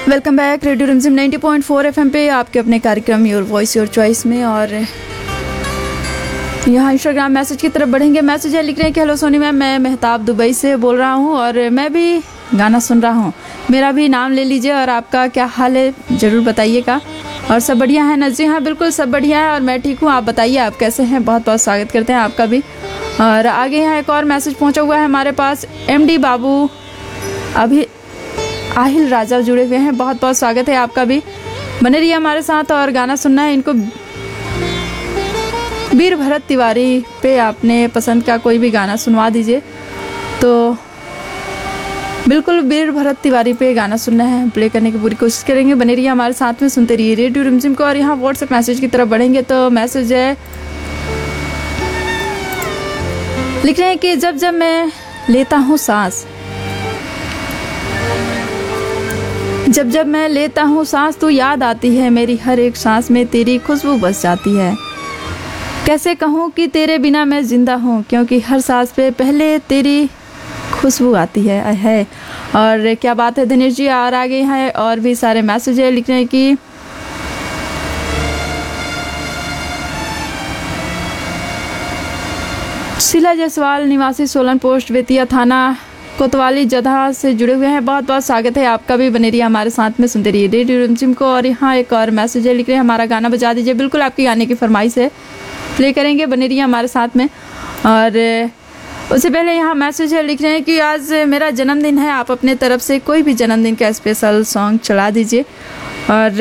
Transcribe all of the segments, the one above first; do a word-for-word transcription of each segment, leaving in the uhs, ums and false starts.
Welcome back radio रिमझिम ninety point four FM पे आपके अपने कार्यक्रम योर वॉइस योर चॉइस में। और यहाँ इंस्टाग्राम मैसेज की तरफ बढ़ेंगे। मैसेज है, लिख रहे हैं कि हेलो सोनी मैम, मैं मेहताब दुबई से बोल रहा हूँ और मैं भी गाना सुन रहा हूँ। मेरा भी नाम ले लीजिए और आपका क्या हाल है ज़रूर बताइएगा। और सब बढ़िया है ना? जी हाँ, बिल्कुल सब बढ़िया है और मैं ठीक हूँ। आप बताइए आप कैसे हैं? बहुत बहुत स्वागत करते हैं आपका भी। और आगे यहाँ एक और मैसेज पहुँचा हुआ है हमारे पास। एम डी बाबू अभी आहिल राजा जुड़े हुए हैं, बहुत बहुत स्वागत है आपका भी। बने रहिए हमारे साथ और गाना सुनना है इनको। वीर भरत तिवारी पे आपने पसंद का कोई भी गाना सुनवा दीजिए। तो बिल्कुल वीर भरत तिवारी पे गाना सुनना है, प्ले करने की पूरी कोशिश करेंगे। बने रहिए हमारे साथ में, सुनते रहिए रेडियो रिमझिम को। और यहाँ व्हाट्सएप मैसेज की तरफ बढ़ेंगे तो मैसेज है, लिख रहे हैं कि जब जब मैं लेता हूँ सांस, जब जब मैं लेता हूँ सांस तो याद आती है मेरी हर एक सांस में तेरी खुशबू बस जाती है। कैसे कहूँ कि तेरे बिना मैं जिंदा हूँ, क्योंकि हर सांस पे पहले तेरी खुशबू आती है है और क्या बात है दिनेश जी। और आगे हैं और भी सारे मैसेज है, लिख रहे हैं कि शीला जायसवाल निवासी सोलन पोस्ट बेतिया थाना कोतवाली जगह से जुड़े हुए हैं, बहुत बहुत स्वागत है आपका भी। बने रहिए हमारे साथ में, सुनते रहिए रेडियो रिमझिम को। और यहाँ एक और मैसेज है, लिख रहे हैं हमारा गाना बजा दीजिए। बिल्कुल आपकी गाने की फरमाइश है, प्ले करेंगे। बने रहिए हमारे साथ में। और उससे पहले यहाँ मैसेज है, लिख रहे हैं कि आज मेरा जन्मदिन है, आप अपने तरफ से कोई भी जन्मदिन का स्पेशल सॉन्ग चला दीजिए। और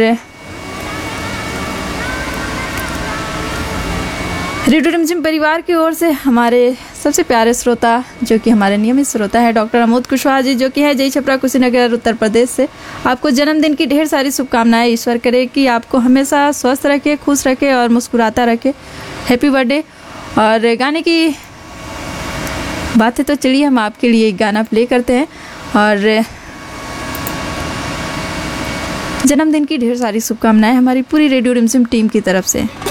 रेडियो रिमझिम परिवार की ओर से हमारे सबसे प्यारे श्रोता, जो कि हमारे नियमित श्रोता है डॉक्टर अमोद कुशवाहा जी, जो कि है जय छपरा कुशीनगर उत्तर प्रदेश से, आपको जन्मदिन की ढेर सारी शुभकामनाएं। ईश्वर करे कि आपको हमेशा स्वस्थ रखे, खुश रखे और मुस्कुराता रखे। Happy birthday. और गाने की बात है तो चलिए हम आपके लिए एक गाना प्ले करते हैं और जन्मदिन की ढेर सारी शुभकामनाएं हमारी पूरी रेडियो रिमझिम टीम की तरफ से।